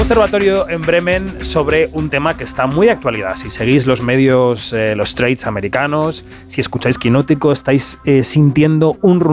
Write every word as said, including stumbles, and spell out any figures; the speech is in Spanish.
observatorio en Bremen sobre un tema que está muy de actualidad. Si seguís los medios, eh, los trades americanos, si escucháis Quinótico, estáis eh, sintiendo un